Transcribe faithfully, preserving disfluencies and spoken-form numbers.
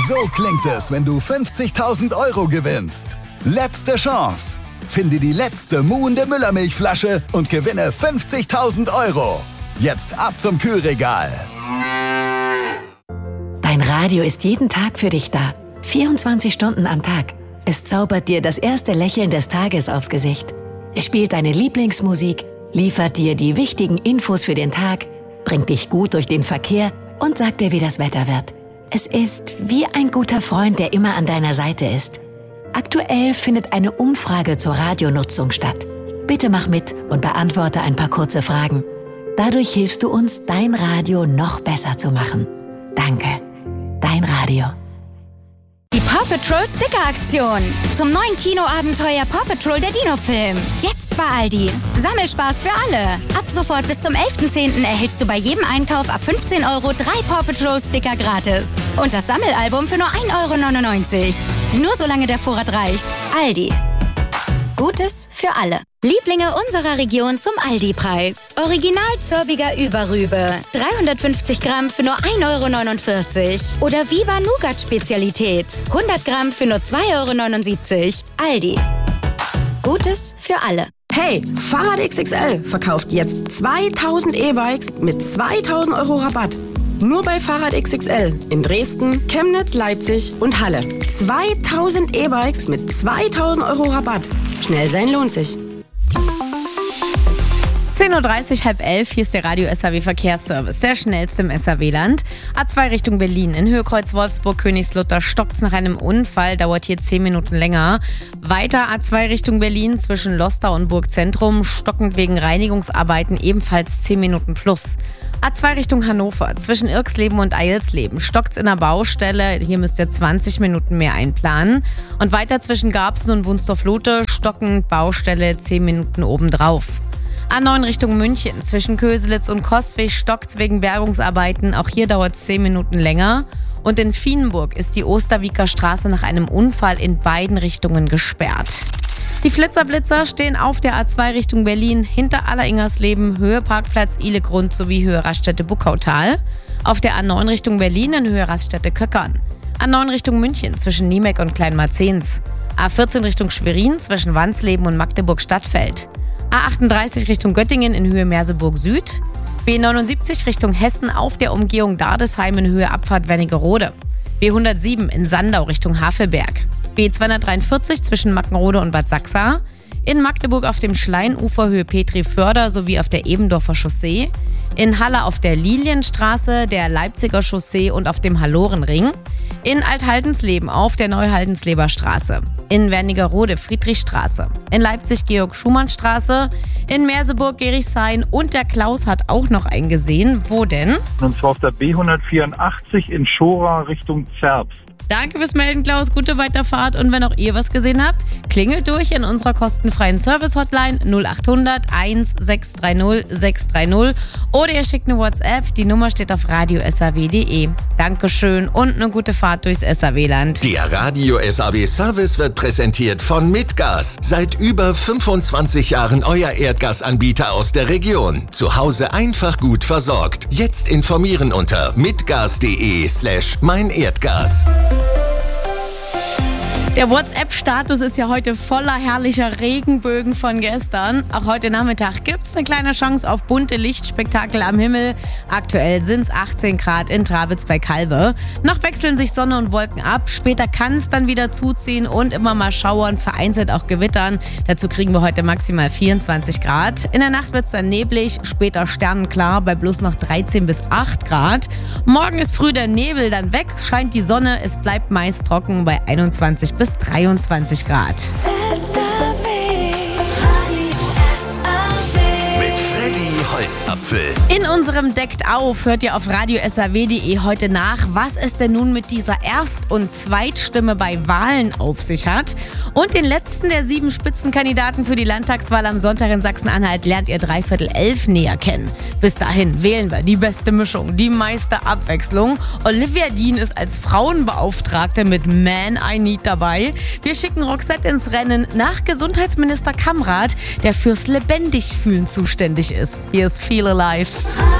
So klingt es, wenn du fünfzigtausend Euro gewinnst. Letzte Chance. Finde die letzte muhende Müllermilchflasche und gewinne fünfzigtausend Euro. Jetzt ab zum Kühlregal. Dein Radio ist jeden Tag für dich da. vierundzwanzig Stunden am Tag. Es zaubert dir das erste Lächeln des Tages aufs Gesicht. Es spielt deine Lieblingsmusik, liefert dir die wichtigen Infos für den Tag, bringt dich gut durch den Verkehr und sagt dir, wie das Wetter wird. Es ist wie ein guter Freund, der immer an deiner Seite ist. Aktuell findet eine Umfrage zur Radionutzung statt. Bitte mach mit und beantworte ein paar kurze Fragen. Dadurch hilfst du uns, dein Radio noch besser zu machen. Danke. Dein Radio. Die Paw Patrol Sticker-Aktion. Zum neuen Kinoabenteuer Paw Patrol der Dino-Film. Jetzt bei Aldi. Sammelspaß für alle. Ab sofort bis zum elften zehnten erhältst du bei jedem Einkauf ab fünfzehn Euro drei Paw Patrol Sticker gratis. Und das Sammelalbum für nur ein Euro neunundneunzig. Nur solange der Vorrat reicht. Aldi. Gutes für alle. Lieblinge unserer Region zum Aldi-Preis. Original Zörbiger Überrübe. dreihundertfünfzig Gramm für nur ein Euro neunundvierzig. Oder Viva Nougat Spezialität. hundert Gramm für nur zwei Euro neunundsiebzig. Aldi. Gutes für alle. Hey, Fahrrad X X L verkauft jetzt zweitausend E-Bikes mit zweitausend Euro Rabatt. Nur bei Fahrrad X X L in Dresden, Chemnitz, Leipzig und Halle. zweitausend E-Bikes mit zweitausend Euro Rabatt. Schnell sein lohnt sich. zehn Uhr dreißig, halb elf, hier ist der Radio S A W Verkehrsservice, der schnellste im S A W-Land. A zwei Richtung Berlin, in Höhe Kreuz Wolfsburg, Königslutter, stockt's nach einem Unfall, dauert hier zehn Minuten länger. Weiter A zwei Richtung Berlin, zwischen Lostar und Burgzentrum, stockend wegen Reinigungsarbeiten, ebenfalls zehn Minuten plus. A zwei Richtung Hannover, zwischen Irksleben und Eilsleben, stockt's in der Baustelle, hier müsst ihr zwanzig Minuten mehr einplanen. Und weiter zwischen Garbsen und Wunstorf-Lute, stockend, Baustelle, zehn Minuten obendrauf. A neun Richtung München, zwischen Köselitz und Coswig stockt's wegen Bergungsarbeiten, auch hier dauert es zehn Minuten länger. Und in Vienenburg ist die Osterwieker Straße nach einem Unfall in beiden Richtungen gesperrt. Die Flitzerblitzer stehen auf der A zwei Richtung Berlin, hinter Alleringersleben, Höhe Parkplatz Ihlegrund sowie Höhe Raststätte Buckautal. Auf der A neun Richtung Berlin in Höhe Raststätte Köckern. A neun Richtung München zwischen Niemek und Kleinmarzens. A vierzehn Richtung Schwerin zwischen Wansleben und Magdeburg-Stadtfeld. A achtunddreißig Richtung Göttingen in Höhe Merseburg Süd. B neunundsiebzig Richtung Hessen auf der Umgehung Dardesheim in Höhe Abfahrt Wernigerode. B hundertsieben in Sandau Richtung Havelberg. B zweihundertdreiundvierzig zwischen Mackenrode und Bad Sachsa. In Magdeburg auf dem Schleinufer Höhe Petri-Förder sowie auf der Ebendorfer Chaussee. In Halle auf der Lilienstraße, der Leipziger Chaussee und auf dem Hallorenring. In Althaldensleben auf der Neuhaldensleber Straße. In Wernigerode Friedrichstraße. In Leipzig Georg-Schumann-Straße. In Merseburg Gerichshain und der Klaus hat auch noch einen gesehen. Wo denn? Und zwar auf der B hundertvierundachtzig in Schora Richtung Zerbst. Danke fürs Melden, Klaus. Gute Weiterfahrt. Und wenn auch ihr was gesehen habt, klingelt durch in unserer kostenfreien Service-Hotline null achthundert eins sechs drei null sechs drei null oder ihr schickt eine WhatsApp. Die Nummer steht auf radio s a w punkt d e. Dankeschön und eine gute Fahrt durchs S A W-Land. Der Radio S A W Service wird präsentiert von Mitgas. Seit über fünfundzwanzig Jahren euer Erdgasanbieter aus der Region. Zu Hause einfach gut versorgt. Jetzt informieren unter mitgas.de slash mein Erdgas. Der WhatsApp-Status ist ja heute voller herrlicher Regenbögen von gestern. Auch heute Nachmittag gibt es eine kleine Chance auf bunte Lichtspektakel am Himmel. Aktuell sind es achtzehn Grad in Travitz bei Calve. Noch wechseln sich Sonne und Wolken ab. Später kann es dann wieder zuziehen und immer mal schauern, vereinzelt auch gewittern. Dazu kriegen wir heute maximal vierundzwanzig Grad. In der Nacht wird es dann neblig, später sternenklar bei bloß noch dreizehn bis acht Grad. Morgen ist früh der Nebel dann weg, scheint die Sonne, es bleibt meist trocken bei einundzwanzig bis dreiundzwanzig Grad. Mit Freddy Holzapfel. In unserem Deckt auf hört ihr auf radio s a w punkt d e heute nach, was es denn nun mit dieser Erst- und Zweitstimme bei Wahlen auf sich hat. Und den letzten der sieben Spitzenkandidaten für die Landtagswahl am Sonntag in Sachsen-Anhalt lernt ihr dreiviertel elf näher kennen. Bis dahin wählen wir die beste Mischung, die meiste Abwechslung. Olivia Dean ist als Frauenbeauftragte mit Man I Need dabei. Wir schicken Roxette ins Rennen nach Gesundheitsminister Kamrat, der fürs Lebendigfühlen zuständig ist. Hier ist Feel Alive.